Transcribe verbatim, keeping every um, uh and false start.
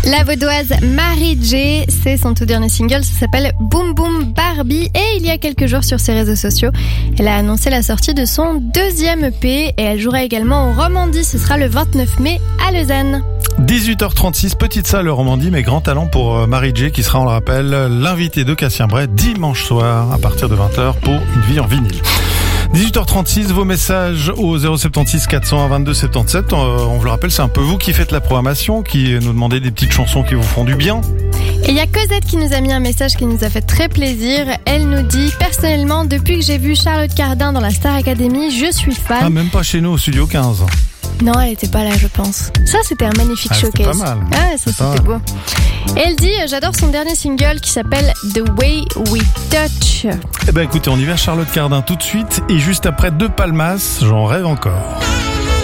La vaudoise Mary J, c'est son tout dernier single, ça s'appelle Boom Boom Barbie et il y a quelques jours sur ses réseaux sociaux, elle a annoncé la sortie de son deuxième E P et elle jouera également au Romandie, ce sera le vingt-neuf mai à Lausanne. dix-huit heures trente-six, petite salle Romandie, mais grand talent pour Mary J qui sera, on le rappelle, l'invité de Cassien Bray dimanche soir à partir de vingt heures pour Une vie en vinyle. dix-huit heures trente-six, vos messages au zéro sept six quatre cent un vingt-deux soixante-dix-sept. Euh, on vous le rappelle, c'est un peu vous qui faites la programmation, qui nous demandez des petites chansons qui vous font du bien. Et il y a Cosette qui nous a mis un message qui nous a fait très plaisir. Elle nous dit « Personnellement, depuis que j'ai vu Charlotte Cardin dans la Star Academy, je suis fan. » Ah, même pas chez nous, au Studio quinze. Non, elle était pas là, je pense. Ça, c'était un magnifique ah, showcase. C'était pas mal. Ah, ça, c'était beau. Et elle dit « J'adore son dernier single qui s'appelle The Way We Touch. » Eh ben écoutez, on y va Charlotte Cardin tout de suite et juste après De Palmas, j'en rêve encore.